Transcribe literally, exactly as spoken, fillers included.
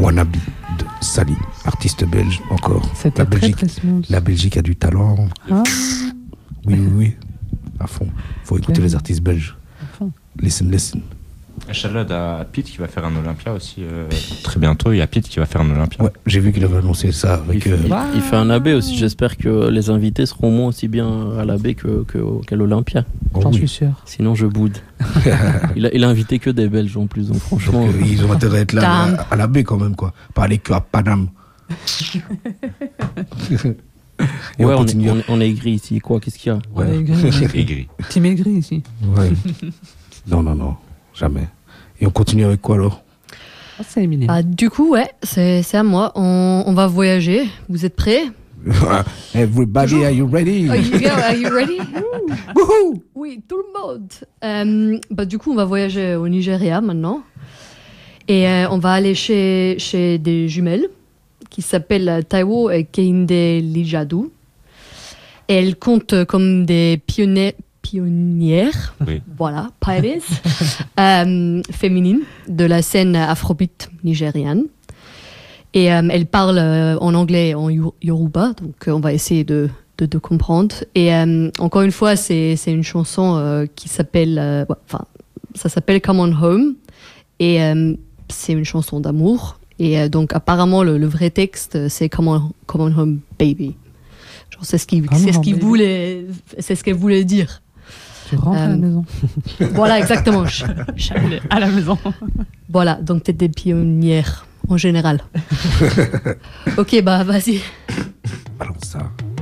Wannabe de Sally, artiste belge encore. C'était La Belgique, très, très smooth. la Belgique a du talent. Ah. Oui, oui, oui, à fond. Faut écouter Okay. les artistes belges. À fond. Listen, listen. Shout-out à Pete qui va faire un Olympia aussi euh, très bientôt. Il y a Pete qui va faire un Olympia. Ouais, j'ai vu qu'il avait annoncé ça avec. Il, euh, il- il fait un A B aussi. J'espère que les invités seront moins aussi bien à l'A B que, que, qu'à l'Olympia. oh J'en oui. suis sûr. Sinon, je boude. il, a, il a invité que des Belges en plus. Donc, franchement. Donc, euh, ils ont intérêt à être là Damn. à, à la baie quand même, quoi. Pas aller que à Paname. Et ouais, on on, est, continue. on, est, on est aigri ici. Quoi Qu'est-ce qu'il y a On est aigri. Aigri. Team aigri ici. Ouais. Non, non, non, jamais. Et on continue avec quoi alors? Ah, c'est Eminem. Bah, du coup, ouais, c'est, c'est à moi. On, on va voyager. Vous êtes prêts? Everybody, are you ready? Are you, yeah, are you ready? Wouhou! Oui, tout le monde. Euh, bah, du coup, on va voyager au Nigeria maintenant. Et euh, on va aller chez, chez des jumelles qui s'appellent Taiwo et Kehinde Lijadu. Et elles comptent comme des pionniers, pionnières, Oui. voilà, pioneers, euh, féminines de la scène afrobeat nigériane. Et euh, elles parlent euh, en anglais et en yor- yoruba, donc euh, on va essayer de, de, de comprendre. Et euh, encore une fois, c'est, c'est une chanson euh, qui s'appelle, euh, ouais, enfin, ça s'appelle Come On Home. Et euh, c'est une chanson d'amour. Et euh, donc, apparemment, le, le vrai texte, c'est Come On, Come On Home, Baby. Genre, c'est ce qu'il, Come c'est ce on, qu'il baby. voulait, c'est ce qu'elle voulait dire. Tu rentres à la Euh, maison. Voilà, exactement. Je- je- À la maison. Voilà, donc t'es des pionnières en général. Ok, bah vas-y. Balance ça.